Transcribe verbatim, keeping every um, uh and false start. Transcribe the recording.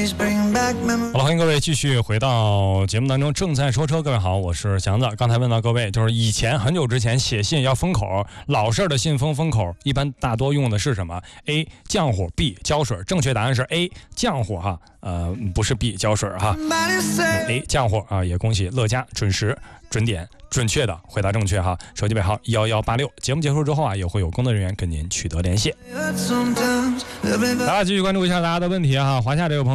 好了，欢迎各位继续回到节目当中，正在说车。各位好，我是祥子。刚才问到各位，就是以前很久之前写信要封口，老式的信封封口一般大多用的是什么 ？A. 降火 B. 胶水。正确答案是 A. 降火哈，呃，不是 B. 胶水哈。A. 降火啊，也恭喜乐嘉准时准点准确的回答正确哈。手机尾号一一八六。节目结束之后啊，也会有工作人员跟您取得联系。大家继续关注一下大家的问题哈。华夏这个朋友